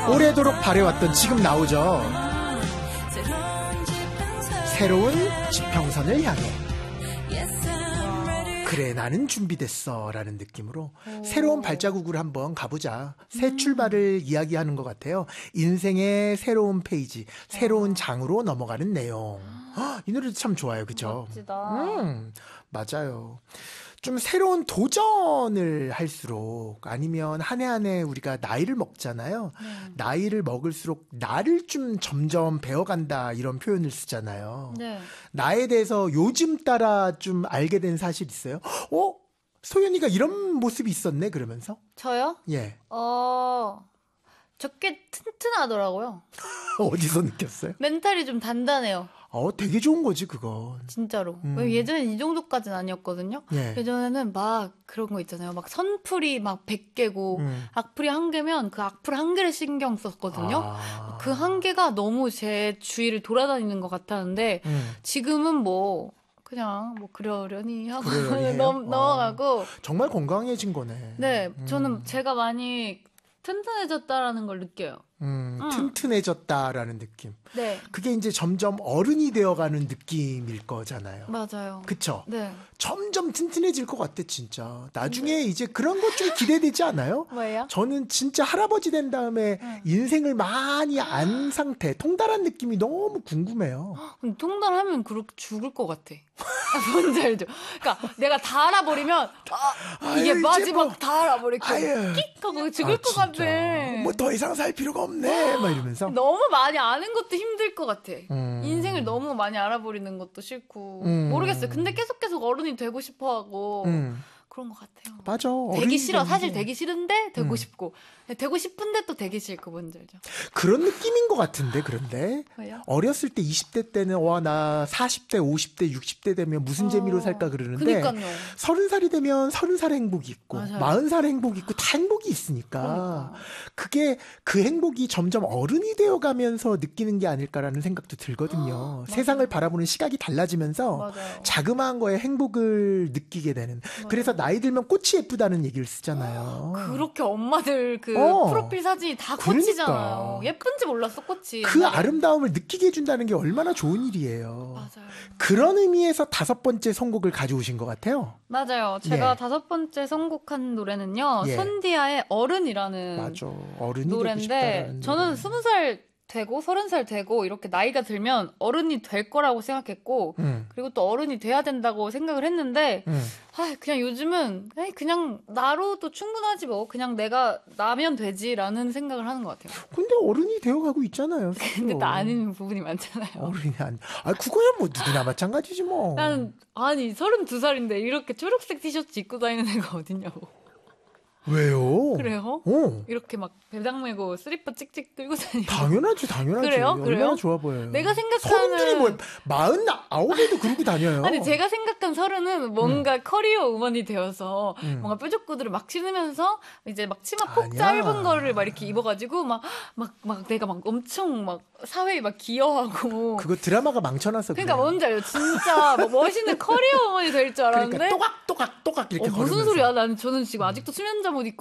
오래도록 바래왔던 지금 나오죠. 새로운 지평선을 향해. 그래 나는 준비됐어 라는 느낌으로 새로운 발자국을 한번 가보자. 새 출발을 이야기하는 것 같아요. 인생의 새로운 페이지, 새로운 장으로 넘어가는 내용. 이 노래도 참 좋아요. 그죠? 멋지다. 맞아요. 좀 새로운 도전을 할수록 아니면 한 해 한 해 우리가 나이를 먹잖아요. 나이를 먹을수록 나를 좀 점점 배워간다 이런 표현을 쓰잖아요. 네. 나에 대해서 요즘 따라 좀 알게 된 사실 있어요? 소연이가 이런 모습이 있었네 그러면서? 저요? 예. 저꽤 튼튼하더라고요. 어디서 느꼈어요? 멘탈이 좀 단단해요. 되게 좋은 거지 그거. 진짜로. 예전엔 이 정도까지는 아니었거든요. 예. 예전에는 막 그런 거 있잖아요. 막 선풀이 막 100개고 악플이 1개면 그 악플 1개를 신경 썼거든요. 그 1개가 너무 제 주위를 돌아다니는 것 같았는데 지금은 뭐 그냥 뭐 그러려니 하고 넘어가고. 정말 건강해진 거네. 네. 저는 제가 많이 튼튼해졌다라는 걸 느껴요. 튼튼해졌다라는 느낌. 네. 그게 이제 점점 어른이 되어가는 느낌일 거잖아요. 맞아요. 그쵸? 네. 점점 튼튼해질 것 같아, 진짜. 나중에 이제 그런 것 좀 기대되지 않아요? 뭐예요? 저는 진짜 할아버지 된 다음에 인생을 많이 안 상태, 통달한 느낌이 너무 궁금해요. 근데 통달하면 그렇게 죽을 것 같아. 뭔지 알죠? 그러니까 내가 다 알아버리면 이게 마지막 뭐, 다 알아버리고 끽 하고 죽을 것 같아. 뭐 더 이상 살 필요가 없네, 막 이러면서. 너무 많이 아는 것도 힘들 것 같아. 인생을 너무 많이 알아버리는 것도 싫고 모르겠어요. 근데 계속 어른이 되고 싶어하고 그런 것 같아요. 맞아. 되기 싫어. 사실 되기 싫은데 되고 싶고 되고 싶은데 또 되기 싫고 뭔지 알죠? 그런 느낌인 것 같은데 그런데 왜요? 어렸을 때 20대 때는 나 40대 50대 60대 되면 무슨 재미로 살까 그러는데 그러니까요. 30살이 되면 30살의 행복이 있고 맞아요. 40살의 행복이 있고 다 행복이 있으니까 그러니까. 그게 그 행복이 점점 어른이 되어가면서 느끼는 게 아닐까라는 생각도 들거든요. 세상을 바라보는 시각이 달라지면서 맞아요. 자그마한 거에 행복을 느끼게 되는. 그래서 나이 들면 꽃이 예쁘다는 얘기를 쓰잖아요. 그렇게 엄마들 프로필 사진이 다 꽃이잖아요. 그러니까. 예쁜지 몰랐어, 꽃이. 그 옛날에. 아름다움을 느끼게 해준다는 게 얼마나 좋은 일이에요. 맞아요. 그런 의미에서 5번째 선곡을 가져오신 것 같아요. 맞아요. 제가 예. 5번째 선곡한 노래는요. 예. 손디아의 어른이라는 맞아. 어른이 되고 노래인데 싶다라는 저는 노래. 20살 되고 30살 되고 이렇게 나이가 들면 어른이 될 거라고 생각했고 그리고 또 어른이 돼야 된다고 생각을 했는데 그냥 요즘은 그냥 나로도 충분하지 뭐 그냥 내가 나면 되지라는 생각을 하는 것 같아요. 근데 어른이 되어가고 있잖아요. 근데 또 아닌 부분이 많잖아요. 어른이 그거야 뭐 누구나 마찬가지지 뭐. 난 32살인데 이렇게 초록색 티셔츠 입고 다니는 애가 어딨냐고. 왜요? 그래요? 이렇게 막 배당 메고 슬리퍼 찍찍 들고 다니고. 당연하지. 그래요? 얼마나 좋아 보여요. 내가 생각하는 서른들이 뭐 49에도 그러고 다녀요. 아니 제가 생각한 30은 뭔가 커리어 우먼이 되어서 뭔가 뾰족구두를 막 신으면서 이제 막 치마 폭 아니야. 짧은 거를 막 이렇게 입어가지고 막 내가 막 엄청 막 사회에 막 기여하고. 그거 드라마가 망쳐놔서 그러니까 그래요. 뭔지 알죠? 진짜 뭐 멋있는 커리어 우먼이 될 줄 알았는데. 그러니까 또각 이렇게 걸으면서. 무슨 소리야? 저는 지금 아직도 수면잠